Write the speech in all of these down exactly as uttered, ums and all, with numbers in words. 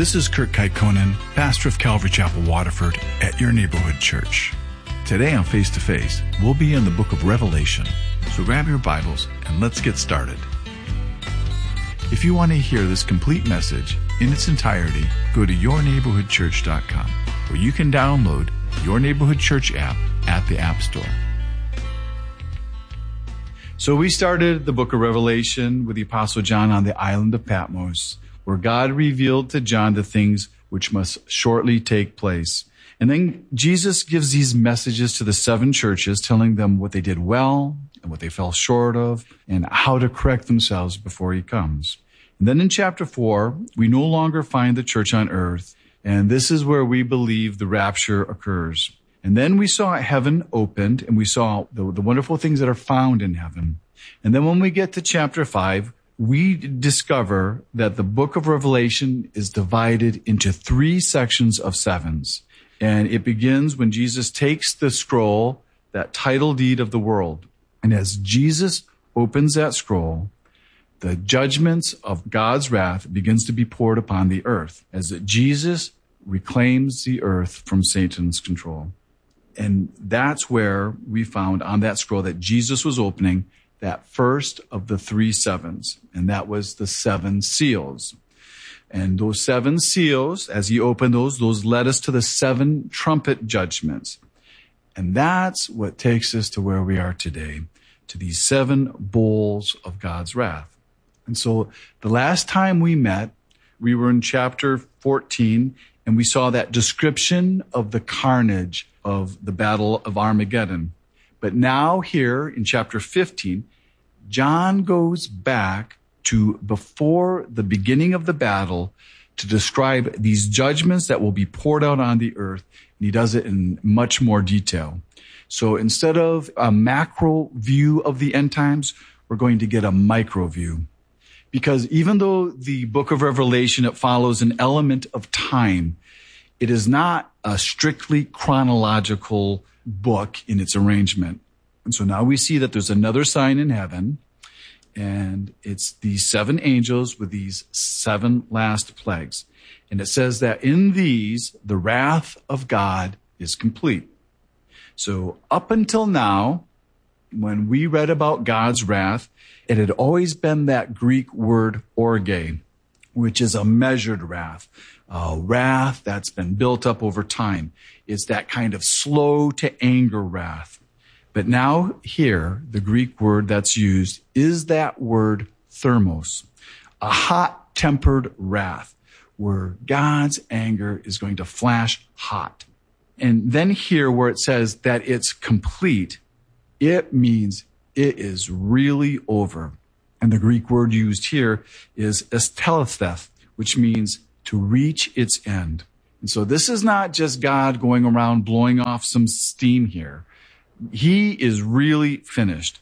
This is Kurt Kaikonen, pastor of Calvary Chapel, Waterford, at your neighborhood church. Today on Face to Face, we'll be in the book of Revelation. So grab your Bibles and let's get started. If you want to hear this complete message in its entirety, go to your neighborhood church dot com, where you can download Your Neighborhood Church app at the App Store. So we started the book of Revelation with the Apostle John on the island of Patmos, where God revealed to John the things which must shortly take place. And then Jesus gives these messages to the seven churches, telling them what they did well and what they fell short of and how to correct themselves before he comes. And then in chapter four, we no longer find the church on earth. And this is where we believe the rapture occurs. And then we saw heaven opened, and we saw the, the wonderful things that are found in heaven. And then when we get to chapter five, we discover that the book of Revelation is divided into three sections of sevens. And it begins when Jesus takes the scroll, that title deed of the world. And as Jesus opens that scroll, the judgments of God's wrath begins to be poured upon the earth as Jesus reclaims the earth from Satan's control. And that's where we found on that scroll that Jesus was opening that first of the three sevens, and that was the seven seals. And those seven seals, as he opened those, those led us to the seven trumpet judgments. And that's what takes us to where we are today, to these seven bowls of God's wrath. And so the last time we met, we were in chapter fourteen, and we saw that description of the carnage of the Battle of Armageddon. But now here in chapter fifteen, John goes back to before the beginning of the battle to describe these judgments that will be poured out on the earth. And he does it in much more detail. So instead of a macro view of the end times, we're going to get a micro view. Because even though the book of Revelation, it follows an element of time, it is not a strictly chronological book in its arrangement. And so now we see that there's another sign in heaven, and it's these seven angels with these seven last plagues. And it says that in these, the wrath of God is complete. So up until now, when we read about God's wrath, it had always been that Greek word orge, which is a measured wrath, a wrath that's been built up over time. It's that kind of slow to anger wrath. But now here, the Greek word that's used is that word thermos, a hot-tempered wrath, where God's anger is going to flash hot. And then here where it says that it's complete, it means it is really over. And the Greek word used here is esteletheth, which means to reach its end. And so this is not just God going around blowing off some steam here. He is really finished.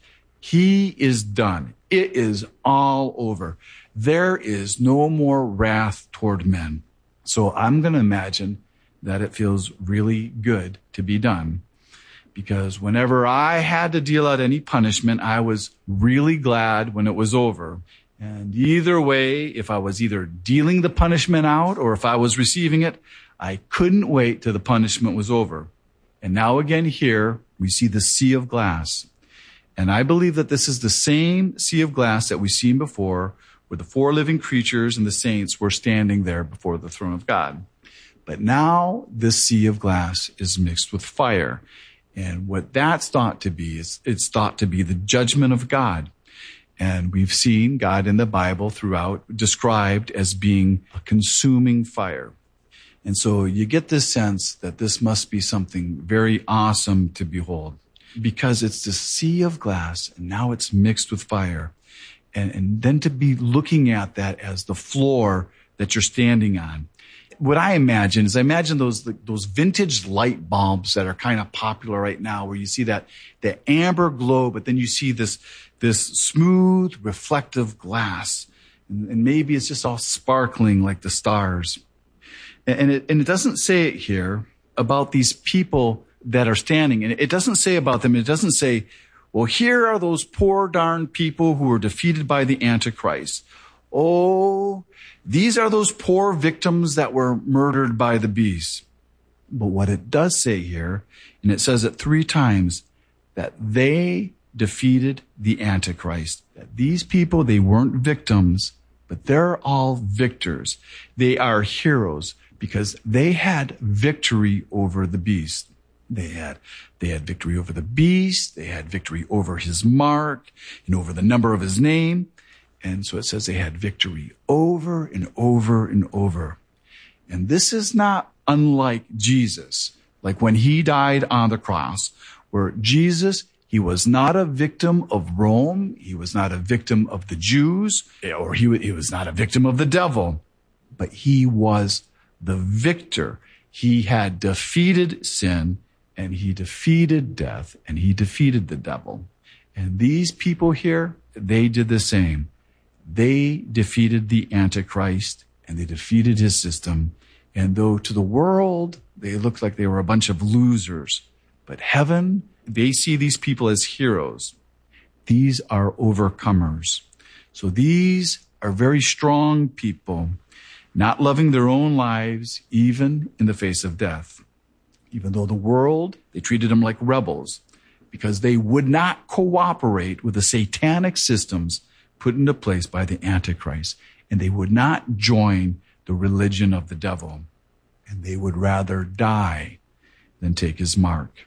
He is done. It is all over. There is no more wrath toward men. So I'm going to imagine that it feels really good to be done. Because whenever I had to deal out any punishment, I was really glad when it was over. And either way, if I was either dealing the punishment out or if I was receiving it, I couldn't wait till the punishment was over. And now again here, we see the sea of glass. And I believe that this is the same sea of glass that we've seen before, where the four living creatures and the saints were standing there before the throne of God. But now this sea of glass is mixed with fire. And what that's thought to be is it's thought to be the judgment of God. And we've seen God in the Bible throughout described as being a consuming fire. And so you get this sense that this must be something very awesome to behold, because it's the sea of glass and now it's mixed with fire. And, and then to be looking at that as the floor that you're standing on. What I imagine is I imagine those, those vintage light bulbs that are kind of popular right now, where you see that, that amber glow, but then you see this, this smooth reflective glass. And, and maybe it's just all sparkling like the stars. And it, and it doesn't say it here about these people that are standing. And it doesn't say about them. It doesn't say, well, here are those poor darn people who were defeated by the Antichrist. Oh, these are those poor victims that were murdered by the beast. But what it does say here, and it says it three times, that they defeated the Antichrist. That these people, they weren't victims, but they're all victors. They are heroes because they had victory over the beast. They had, they had victory over the beast. They had victory over his mark and over the number of his name. And so it says they had victory over and over and over. And this is not unlike Jesus, like when he died on the cross, where Jesus, he was not a victim of Rome. He was not a victim of the Jews, or he, he was not a victim of the devil, but he was the victor. He had defeated sin, and he defeated death, and he defeated the devil. And these people here, they did the same. They defeated the Antichrist, and they defeated his system. And though to the world, they looked like they were a bunch of losers, but heaven, they see these people as heroes. These are overcomers. So these are very strong people, not loving their own lives, even in the face of death. Even though the world, they treated them like rebels because they would not cooperate with the satanic systems put into place by the Antichrist. And they would not join the religion of the devil. And they would rather die than take his mark.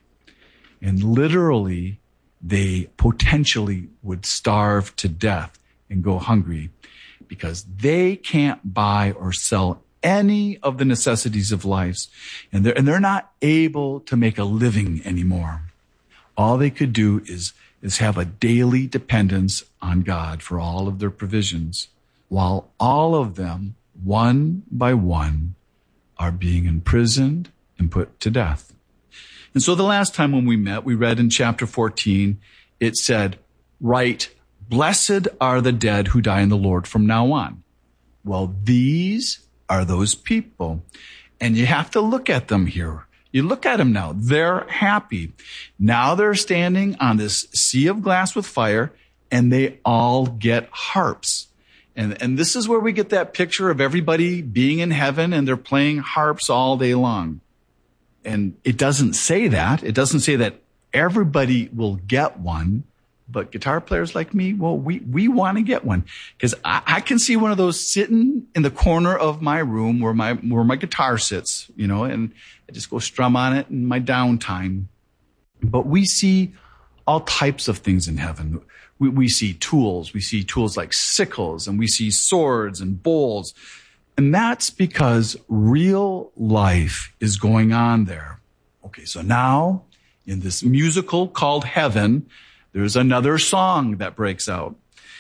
And literally, they potentially would starve to death and go hungry because they can't buy or sell any of the necessities of life. And they're, and they're not able to make a living anymore. All they could do is, is have a daily dependence on God for all of their provisions, while all of them, one by one, are being imprisoned and put to death. And so the last time when we met, we read in chapter fourteen, it said, "Write, blessed are the dead who die in the Lord from now on." Well, these are those people. And you have to look at them here. You look at them now. They're happy. Now they're standing on this sea of glass with fire, and they all get harps. And, and this is where we get that picture of everybody being in heaven, and they're playing harps all day long. And it doesn't say that. It doesn't say that everybody will get one. But guitar players like me, well, we, we want to get one. Because I, I can see one of those sitting in the corner of my room where my where my guitar sits, you know, and I just go strum on it in my downtime. But we see all types of things in heaven. We, we see tools. We see tools like sickles, and we see swords and bowls. And that's because real life is going on there. Okay, so now in this musical called Heaven, there's another song that breaks out.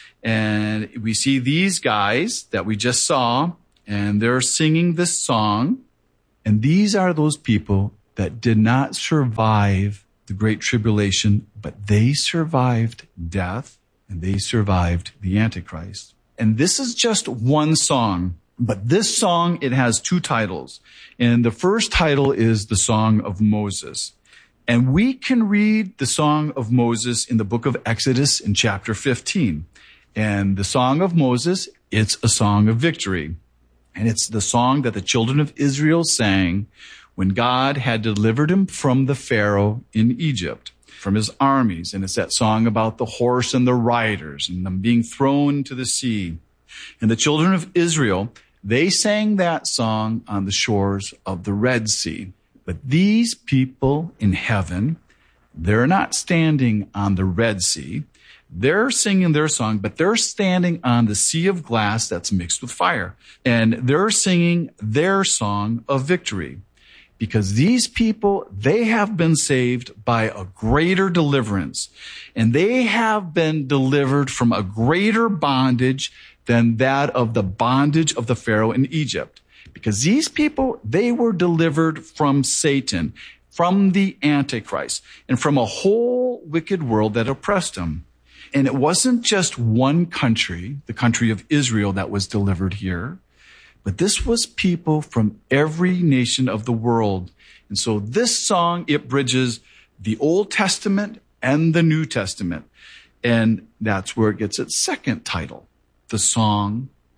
And we see these guys that we just saw, and they're singing this song. And these are those people that did not survive the Great Tribulation, but they survived death, and they survived the Antichrist. And this is just one song. But this song, it has two titles. And the first title is the Song of Moses. And we can read the Song of Moses in the book of Exodus in chapter fifteen. And the Song of Moses, it's a song of victory. And it's the song that the children of Israel sang when God had delivered him from the Pharaoh in Egypt, from his armies. And it's that song about the horse and the riders and them being thrown to the sea. And the children of Israel, they sang that song on the shores of the Red Sea. But these people in heaven, they're not standing on the Red Sea. They're singing their song, but they're standing on the sea of glass that's mixed with fire. And they're singing their song of victory. Because these people, they have been saved by a greater deliverance. And they have been delivered from a greater bondage than that of the bondage of the Pharaoh in Egypt. Because these people, they were delivered from Satan, from the Antichrist, and from a whole wicked world that oppressed them. And it wasn't just one country, the country of Israel, that was delivered here, but this was people from every nation of the world. And so this song, it bridges the Old Testament and the New Testament. And that's where it gets its second title, the Song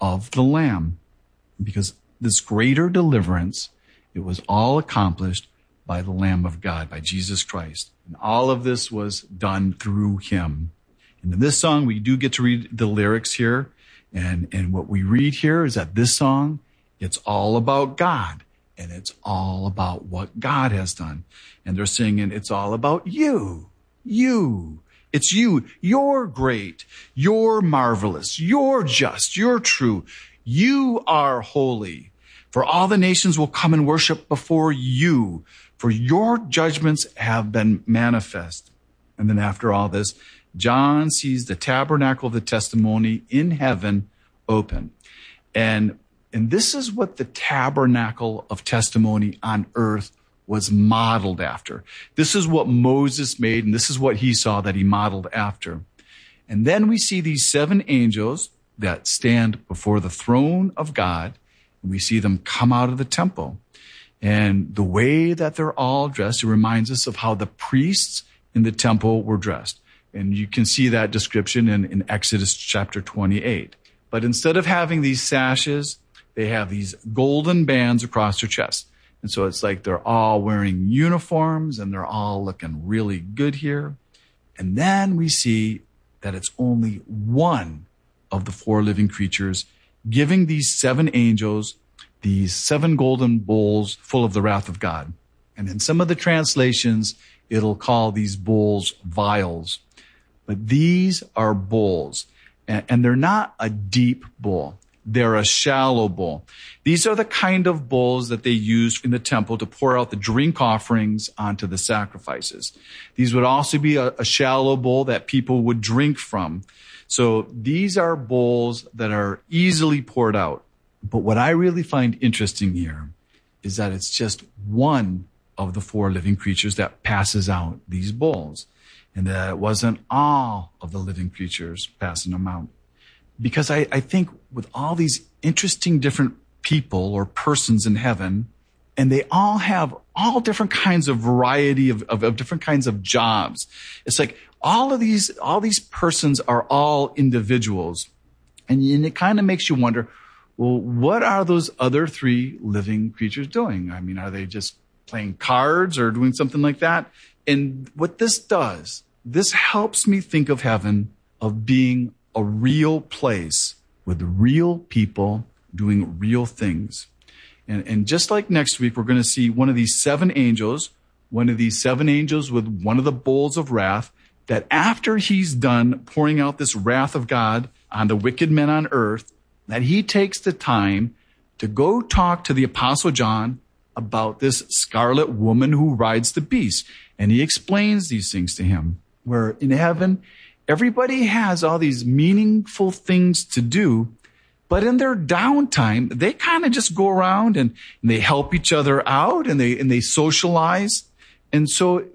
of the Lamb. Because this greater deliverance, it was all accomplished by the Lamb of God, by Jesus Christ. And all of this was done through him. And in this song, we do get to read the lyrics here. And, and what we read here is that this song, it's all about God. And it's all about what God has done. And they're singing, it's all about you, you. It's you. You're great. You're marvelous. You're just. You're true. You are holy. For all the nations will come and worship before you. For your judgments have been manifest. And then after all this, John sees the tabernacle of the testimony in heaven open. And, and this is what the tabernacle of testimony on earth was modeled after. This is what Moses made, and this is what he saw that he modeled after. And then we see these seven angels that stand before the throne of God, and we see them come out of the temple. And the way that they're all dressed, it reminds us of how the priests in the temple were dressed. And you can see that description in, in Exodus chapter twenty-eight. But instead of having these sashes, they have these golden bands across their chest. And so it's like they're all wearing uniforms and they're all looking really good here. And then we see that it's only one of the four living creatures giving these seven angels these seven golden bowls full of the wrath of God. And in some of the translations, it'll call these bowls vials. But these are bowls, and they're not a deep bowl. They're a shallow bowl. These are the kind of bowls that they used in the temple to pour out the drink offerings onto the sacrifices. These would also be a, a shallow bowl that people would drink from. So these are bowls that are easily poured out. But what I really find interesting here is that it's just one of the four living creatures that passes out these bowls, and that it wasn't all of the living creatures passing them out. Because I, I think with all these interesting different people or persons in heaven, and they all have all different kinds of variety of, of, of different kinds of jobs. It's like all of these, all these persons are all individuals. And, and it kind of makes you wonder, well, what are those other three living creatures doing? I mean, are they just playing cards or doing something like that? And what this does, this helps me think of heaven of being a real place with real people doing real things. And, and just like next week, we're going to see one of these seven angels, one of these seven angels with one of the bowls of wrath, that after he's done pouring out this wrath of God on the wicked men on earth, that he takes the time to go talk to the Apostle John about this scarlet woman who rides the beast. And he explains these things to him, where in heaven, everybody has all these meaningful things to do, but in their downtime, they kind of just go around and, and they help each other out and they, and they socialize. And so